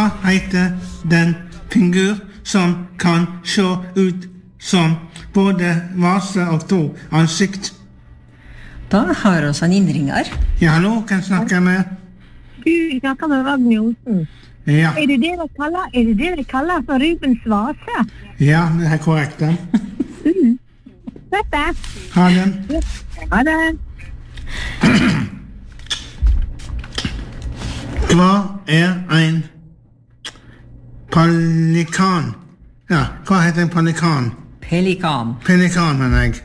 Hva heter den figur som kan se ut som både vase og to ansikt? Da har vi en innringer. Ja, hallo, hvem snakker med? Du snakker med Ragnhild Olsen. Ja. Er det dere kaller for Rubens vase? Ja, det er korrekt. Dette. Ha den. Ha det. Hva er en pelikan? Ja, hva heter en pelikan? Pelikan. Pelikan, mener jeg.